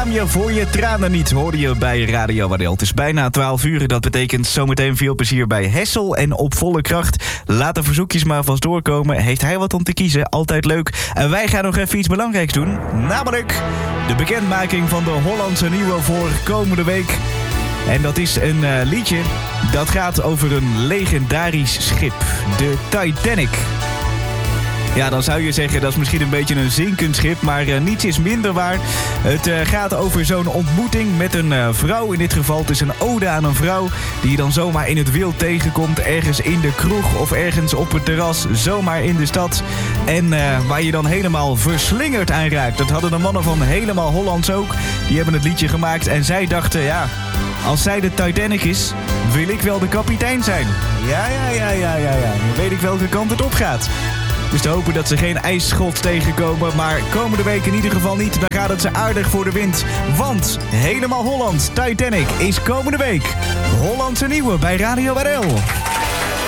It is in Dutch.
schaam je voor je tranen niet, hoorde je bij Radio Wadel. Het is bijna 12 uur, dat betekent zometeen veel plezier bij Hessel en Op Volle Kracht. Laat de verzoekjes maar vast doorkomen. Heeft hij wat om te kiezen? Altijd leuk. En wij gaan nog even iets belangrijks doen. Namelijk de bekendmaking van de Hollandse Nieuwe voor komende week. En dat is een liedje dat gaat over een legendarisch schip. De Titanic. Ja, dan zou je zeggen dat is misschien een beetje een zinkend schip, maar niets is minder waar. Het gaat over zo'n ontmoeting met een vrouw. In dit geval het is een ode aan een vrouw die je dan zomaar in het wild tegenkomt. Ergens in de kroeg of ergens op het terras, zomaar in de stad. En waar je dan helemaal verslingerd aan raakt. Dat hadden de mannen van Helemaal Hollands ook. Die hebben het liedje gemaakt en zij dachten, ja, als zij de Titanic is, wil ik wel de kapitein zijn. Ja. Dan weet ik welke kant het op gaat. Dus te hopen dat ze geen ijsschot tegenkomen. Maar komende week in ieder geval niet. Dan gaat het ze aardig voor de wind. Want Helemaal Holland, Titanic, is komende week Hollandse Nieuwe bij Radio Wadel.